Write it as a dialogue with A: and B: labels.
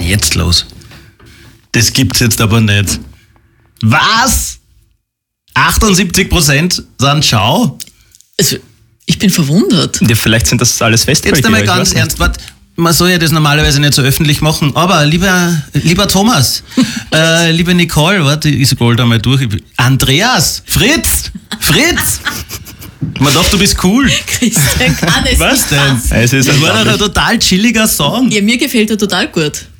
A: jetzt los? Das gibt's jetzt aber nicht. Was? 78% sind Schau?
B: Also, ich bin verwundert.
C: Ja, vielleicht sind das alles Festqualitäten.
A: Jetzt einmal ganz ernst, warte. Man soll ja das normalerweise nicht so öffentlich machen, aber lieber Thomas, liebe Nicole, warte, ich scroll da mal durch. Andreas, Fritz! Man dachte, du bist cool.
B: Christian kann es
A: Was
B: nicht
A: denn?
B: fassen.
C: Es ist
A: Das war doch ein total chilliger Song.
B: Ja, mir gefällt er total gut.